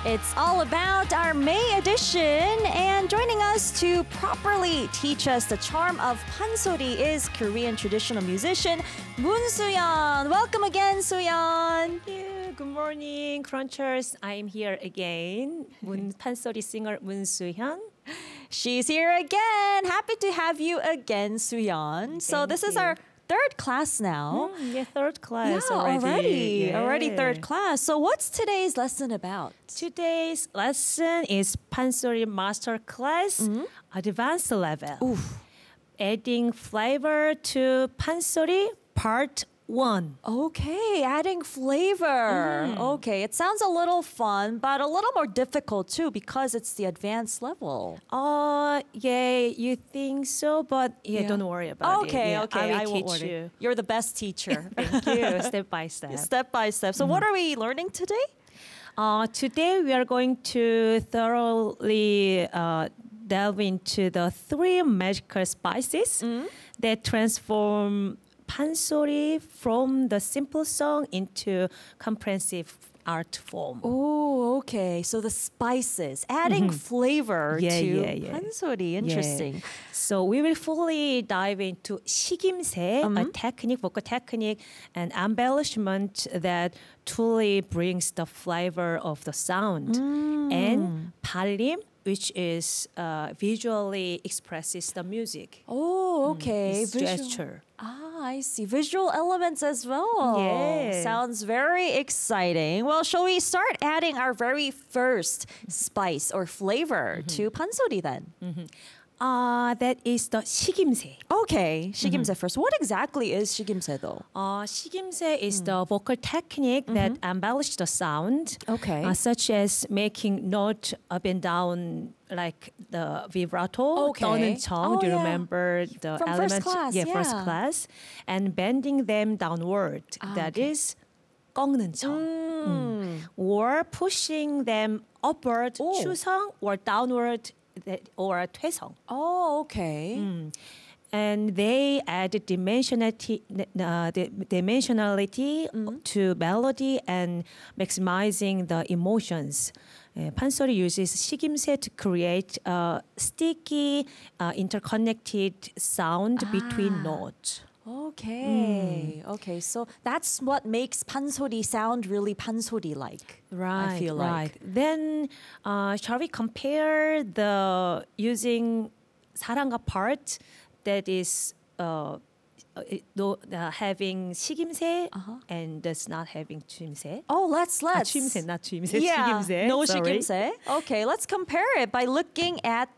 It's all about our May edition, and joining us to properly teach us the charm of pansori is Korean traditional musician Moon Soo-yeon. Welcome again, Soo-yeon. Yeah, good morning, Crunchers. I'm here again. Pansori singer Moon Soo-yeon. She's here again. Happy to have you again, Soo-yeon. So this is our third class now. Yeah, third class Yeah, already. already Yeah. third class. So what's today's lesson about? Today's lesson is Pansori Master Class, Advanced Level. Oof. Adding flavor to Pansori Part 1. Okay, adding flavor. Okay, it sounds a little fun, but a little more difficult too because it's the advanced level. Yeah, you think so, but don't worry about it. Okay, Yeah, okay, I I will won't teach worry. you. You're the best teacher. Thank you, step by step. Step by step. So what are we learning today? Today we are going to thoroughly delve into the 3 magical spices that transform pansori from the simple song into comprehensive art form. Oh, okay. So the spices, adding flavor Yeah, to yeah. pansori. Interesting. So we will fully dive into 식임새, a technique, vocal technique, and embellishment that truly brings the flavor of the sound. And 발림, which is visually expresses the music. Oh, okay. It's gesture. I see. Visual elements as well. Yeah. Sounds very exciting. Well, shall we start adding our very first spice or flavor to pansori then? That is the 식임새. Okay, shigimse first. What exactly is shigimse though? 식임새 is the vocal technique that embellishes the sound, Okay. such as making note up and down like the vibrato, Okay. 떠는 청. Oh, Do you yeah. remember the From first elements? class, First yeah. class, and bending them downward. That is 꺾는 청. Or pushing them upward, Oh. 추성, or downward, or 퇴성. Oh, okay. And they add dimensionality to melody and maximizing the emotions. Pansori uses 식임새 to create a sticky, interconnected sound between notes. Okay. Okay. So that's what makes pansori sound really pansori like. I feel like. Then, shall we compare the using 사랑가 part that is having 식임새 and does not having 추임새? Oh, let's. 추임새, not 추임새. Yeah, 식임새. no Sorry. shigimse. Okay, let's compare it by looking at